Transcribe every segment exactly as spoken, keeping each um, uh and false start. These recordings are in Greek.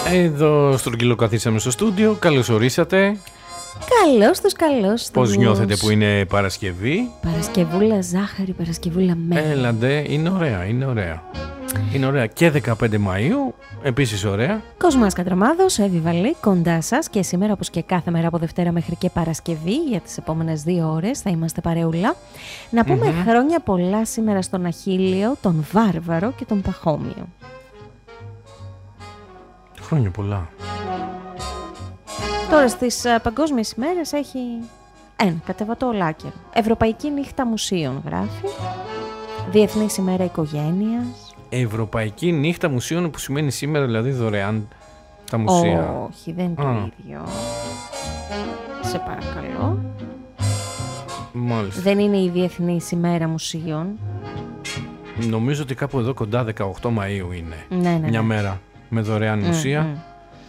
Εδώ στρογγυλοκαθίσαμε στο στούντιο. Καλώς ορίσατε. Καλώς τους, καλώς τους. Πώς νιώθετε που είναι Παρασκευή? Παρασκευούλα ζάχαρη, Παρασκευούλα μέλι. Έλαντε, είναι ωραία, είναι ωραία. Είναι ωραία και δεκαπέντε Μαΐου, επίσης ωραία. Κοσμάς Κατραμάδος, Εύη Βαλή, κοντά σας και σήμερα όπως και κάθε μέρα από Δευτέρα μέχρι και Παρασκευή για τις επόμενες δύο ώρες θα είμαστε παρεούλα. Να πούμε mm-hmm. χρόνια πολλά σήμερα στον Αχίλιο, τον Βάρβαρο και τον Παχώμιο. Χρόνια πολλά. Τώρα στις uh, παγκόσμιες ημέρες έχει ένα κατεβατό ολάκερο. Ευρωπαϊκή νύχτα μουσείων γράφει. Διεθνής ημέρα οικογένειας. Ευρωπαϊκή νύχτα μουσείων που σημαίνει σήμερα δηλαδή δωρεάν τα μουσεία. Όχι, δεν είναι το ah. ίδιο. Σε παρακαλώ. Μάλιστα. Δεν είναι η Διεθνής ημέρα μουσείων. Νομίζω ότι κάπου εδώ κοντά δεκαοκτώ Μαΐου είναι. Ναι, ναι, μια ναι. μέρα με δωρεάν μουσεία. Mm-hmm.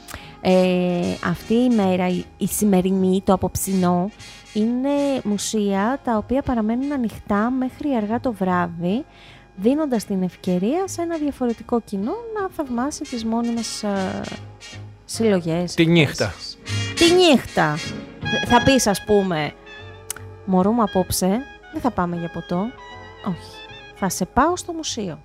Ε, αυτή η μέρα, η, η σημερινή, το απόψινό, είναι μουσεία τα οποία παραμένουν ανοιχτά μέχρι αργά το βράδυ, δίνοντας την ευκαιρία σε ένα διαφορετικό κοινό να θαυμάσει τις μόνιμες ε, συλλογές. Τη νύχτα. Τη νύχτα. Θα πεις, ας πούμε, μωρό μου απόψε, δεν θα πάμε για ποτό. Όχι. Θα σε πάω στο μουσείο.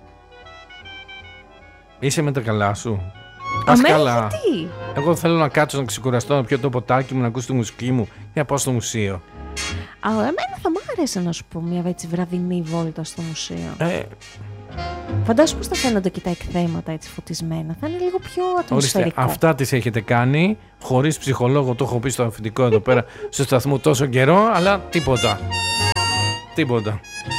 Είσαι με τα καλά σου? Πας καλά. Γιατί? Εγώ θέλω να κάτσω, να ξεκουραστώ, να πιω το ποτάκι μου, να ακούσω τη μουσική μου για να πάω στο μουσείο. Α, εμένα θα μ' άρεσε να σου πω μια έτσι βραδινή βόλτα στο μουσείο. Ε... Φαντάσου πως θα φαίνονται και τα εκθέματα έτσι φωτισμένα. Θα είναι λίγο πιο ατμοσφαιρικό. Ορίστε, αυτά τις έχετε κάνει χωρίς ψυχολόγο, το έχω πει στο αφεντικό εδώ πέρα στο σταθμό τόσο καιρό, αλλά τίποτα. Τίποτα.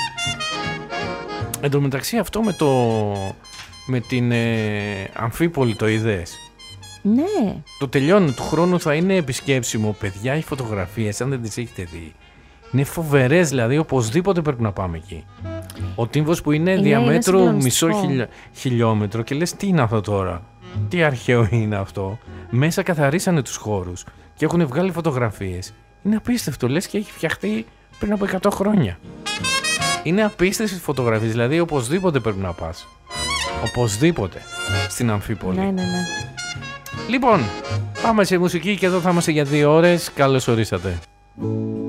Εν τω μεταξύ αυτό με το... με την ε, Αμφίπολη το είδες? Ναι. Το τελειώνω του χρόνου θα είναι επισκέψιμο. Παιδιά, οι φωτογραφίες, αν δεν τις έχετε δει, είναι φοβερές, δηλαδή οπωσδήποτε πρέπει να πάμε εκεί. Ο τύμβος που είναι, είναι διαμέτρου είναι μισό χιλι... χιλιόμετρο και λες τι είναι αυτό τώρα, τι αρχαίο είναι αυτό. Μέσα καθαρίσανε τους χώρους και έχουν βγάλει φωτογραφίες. Είναι απίστευτο, λες και έχει φτιαχτεί πριν από εκατό χρόνια. Είναι απίστευτες φωτογραφίες, δηλαδή οπωσδήποτε πρέπει να πας. Οπωσδήποτε στην Αμφίπολη. Ναι, ναι, ναι. Λοιπόν, πάμε σε μουσική και εδώ θα είμαστε για δύο ώρες. Καλώς ορίσατε.